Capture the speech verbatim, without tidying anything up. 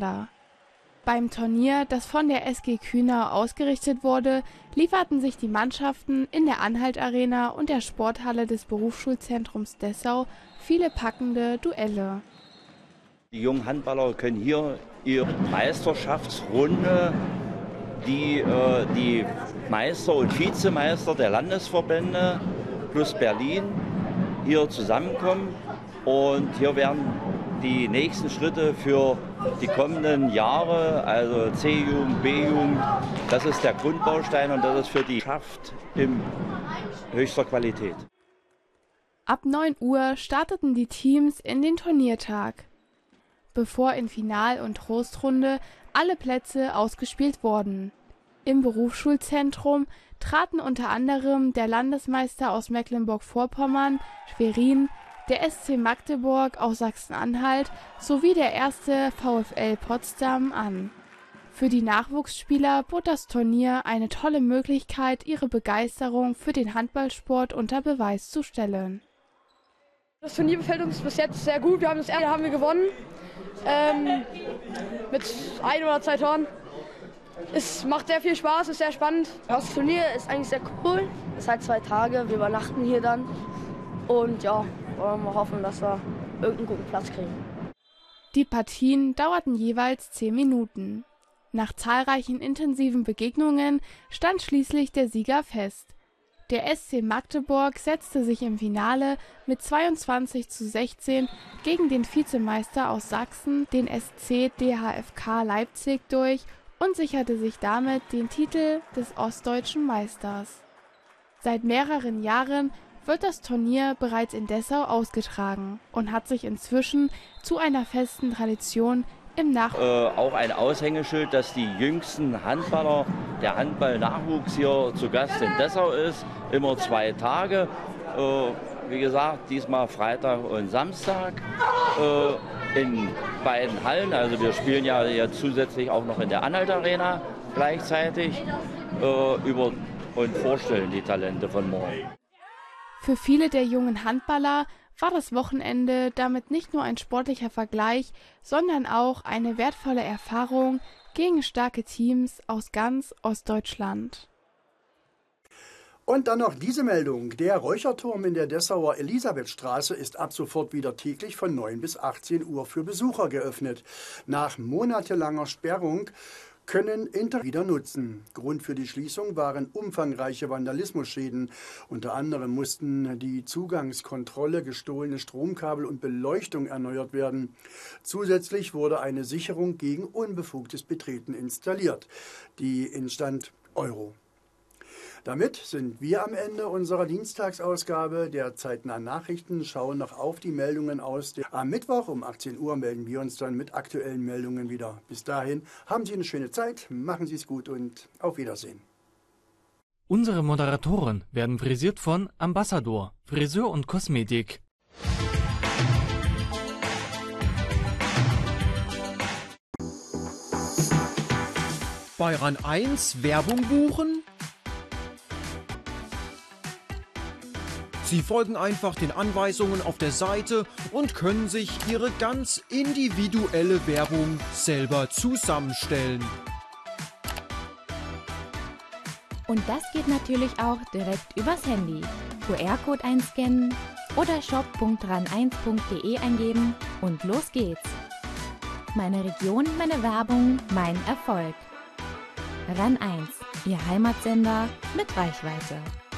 gegeneinander. Beim Turnier, das von der S G Kühnau ausgerichtet wurde, lieferten sich die Mannschaften in der Anhalt-Arena und der Sporthalle des Berufsschulzentrums Dessau viele packende Duelle. Die jungen Handballer können hier ihre Meisterschaftsrunde, die äh, die Meister und Vizemeister der Landesverbände plus Berlin hier zusammenkommen. Und hier werden die nächsten Schritte für die kommenden Jahre, also C-Jugend, B-Jugend, das ist der Grundbaustein und das ist für die Schaft in höchster Qualität. Ab neun Uhr starteten die Teams in den Turniertag, bevor in Final- und Trostrunde alle Plätze ausgespielt wurden. Im Berufsschulzentrum traten unter anderem der Landesmeister aus Mecklenburg-Vorpommern, Schwerin, der S C Magdeburg aus Sachsen-Anhalt sowie der erste VfL Potsdam an. Für die Nachwuchsspieler bot das Turnier eine tolle Möglichkeit, ihre Begeisterung für den Handballsport unter Beweis zu stellen. Das Turnier gefällt uns bis jetzt sehr gut. Wir haben das erste haben wir gewonnen ähm, mit ein oder zwei Toren. Es macht sehr viel Spaß, ist sehr spannend. Das Turnier ist eigentlich sehr cool. Es ist halt zwei Tage, wir übernachten hier dann. Und ja, wollen wir hoffen, dass wir irgendeinen guten Platz kriegen. Die Partien dauerten jeweils zehn Minuten. Nach zahlreichen intensiven Begegnungen stand schließlich der Sieger fest. Der S C Magdeburg setzte sich im Finale mit zweiundzwanzig zu sechzehn gegen den Vizemeister aus Sachsen, den S C D H F K Leipzig, durch und sicherte sich damit den Titel des ostdeutschen Meisters. Seit mehreren Jahren wird das Turnier bereits in Dessau ausgetragen und hat sich inzwischen zu einer festen Tradition im Nach äh, auch ein Aushängeschild, dass die jüngsten Handballer, der Handball-Nachwuchs hier zu Gast in Dessau ist, immer zwei Tage. Äh, wie gesagt, diesmal Freitag und Samstag äh, in beiden Hallen. Also wir spielen ja jetzt zusätzlich auch noch in der Anhalt-Arena gleichzeitig äh, über und vorstellen die Talente von morgen. Für viele der jungen Handballer war das Wochenende damit nicht nur ein sportlicher Vergleich, sondern auch eine wertvolle Erfahrung gegen starke Teams aus ganz Ostdeutschland. Und dann noch diese Meldung. Der Räucherturm in der Dessauer Elisabethstraße ist ab sofort wieder täglich von neun bis achtzehn Uhr für Besucher geöffnet. Nach monatelanger Sperrung können Inter wieder nutzen. Grund für die Schließung waren umfangreiche Vandalismusschäden. Unter anderem mussten die Zugangskontrolle, gestohlene Stromkabel und Beleuchtung erneuert werden. Zusätzlich wurde eine Sicherung gegen unbefugtes Betreten installiert. Die Instand Euro. Damit sind wir am Ende unserer Dienstagsausgabe der zeitnahen Nachrichten, schauen noch auf die Meldungen aus. Am Mittwoch um achtzehn Uhr melden wir uns dann mit aktuellen Meldungen wieder. Bis dahin haben Sie eine schöne Zeit, machen Sie es gut und auf Wiedersehen. Unsere Moderatoren werden frisiert von Ambassador, Friseur und Kosmetik. Bei RAN eins Werbung buchen? Sie folgen einfach den Anweisungen auf der Seite und können sich Ihre ganz individuelle Werbung selber zusammenstellen. Und das geht natürlich auch direkt übers Handy. Q R-Code einscannen oder shop punkt ran eins punkt de eingeben und los geht's. Meine Region, meine Werbung, mein Erfolg. RAN eins, Ihr Heimatsender mit Reichweite.